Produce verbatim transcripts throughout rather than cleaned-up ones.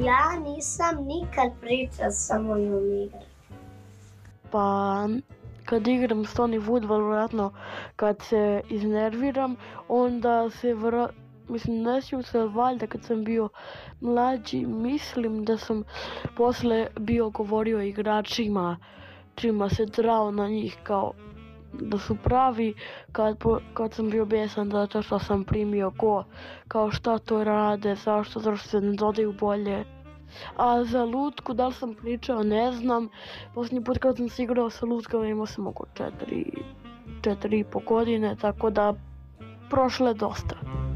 Ja nisam nikad pričao sa mojom igračkom. Pa kad igram stoni fudbal, vjerojatno kad se iznerviram, onda se vra... Mislim, ne sjećam se, valjda kad sam bio mlađi, mislim da sam posle bio govorio igračima, čima se drao na njih kao da su pravi, kad, kad sam bio besan zato što sam primio go, kao šta to rade, zašto, zašto se ne dodaju bolje. A za lutku, da li sam pričao, ne znam. Posljednji put kad sam se igrao sa lutkama imao sam oko četiri, četiri i po godine, tako da prošlo je dosta.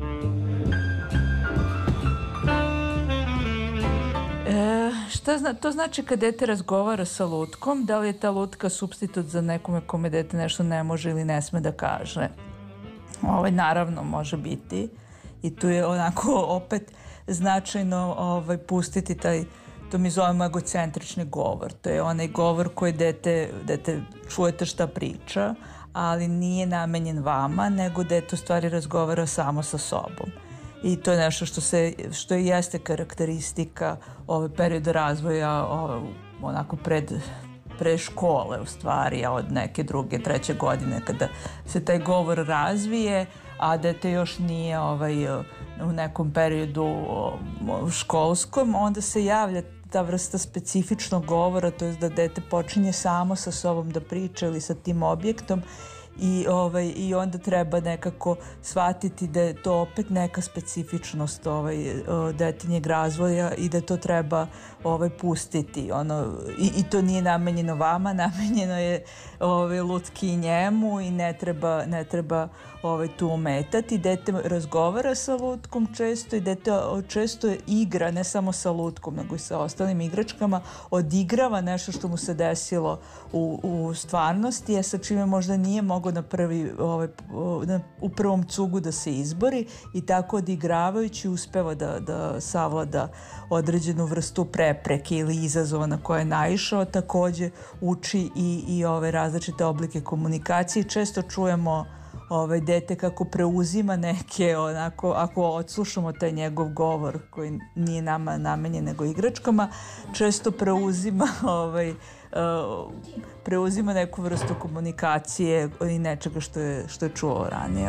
E, šta zna, to znači kad dete razgovara sa lutkom, da li je ta lutka supstitut za nekome kome dete nešto ne može ili ne sme da kaže? Ovaj, naravno može biti i tu je onako opet značajno ovaj, pustiti taj, to mi zovemo egocentrični govor. To je onaj govor koji dete, dete čujete šta priča, ali nije namenjen vama, nego dete u stvari razgovara samo sa sobom. I to je nešto što se, što i jeste karakteristika ove perioda razvoja ove, onako pred, pre škole u stvari, a od neke druge, treće godine kada se taj govor razvije, a dete još nije ovaj, u nekom periodu školskom, onda se javlja ta vrsta specifičnog govora, to je da dete počinje samo sa sobom da priča ili sa tim objektom i, ovaj, i onda treba nekako shvatiti da je to opet neka specifičnost ovaj, detinjeg razvoja i da to treba ovaj, pustiti. Ono, i, I to nije namenjeno vama, namenjeno je ovaj, lutki i njemu i ne treba, ne treba ovaj, tu ometati. Dete razgovara sa lutkom često i dete često igra ne samo sa lutkom nego i sa ostalim igračkama, odigrava nešto što mu se desilo u, u stvarnosti, a sa čime možda nije mogao na prvi, ovaj, na, u prvom cugu da se izbori i tako odigravajući uspeva da, da savlada određenu vrstu prepreke ili izazova na koje je naišao. Takođe uči i, i ove različite oblike komunikacije. Često čujemo ovaj, dete kako preuzima neke, onako, ako odslušamo taj njegov govor koji nije nama namenjen nego igračkama, često preuzima ovaj, uh, preuzima neku vrstu komunikacije i nečega što je, što je čuo ranije.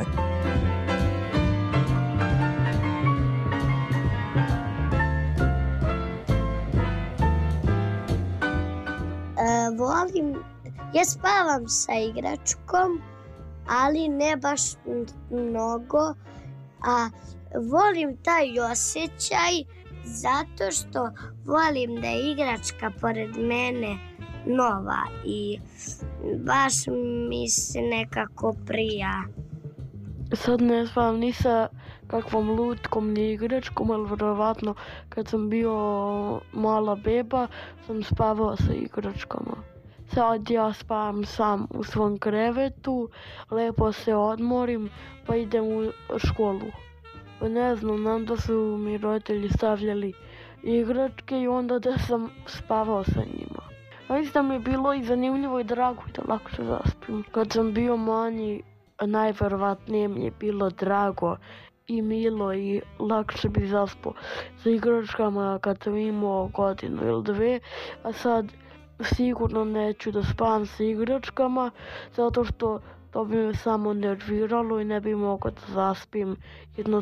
Uh, volim, ja spavam sa igračkom, ali ne baš mnogo, a volim taj osjećaj zato što volim da je igračka pored mene nova i baš mi se nekako prija. Sad ne spavam ni sa kakvom lutkom ni igračkom, ali vjerovatno kad sam bio mala beba sam spavao sa igračkama. Sad ja spavam sam u svom krevetu, lepo se odmorim pa idem u školu. Pa ne znam, znam da su mi roditelji stavljali igračke i onda da sam spavao sa njima. Mislim da mi je bilo i zanimljivo i drago i da lakše zaspim. Kad sam bio manji, najverovatnije mi je bilo drago i milo i lakše bi zaspao sa igračkama kad sam imao godinu ili dve, a sad sigurno neću da spavam sa igračkama zato što to bi me samo nerviralo i ne bi mogao da zaspim jedno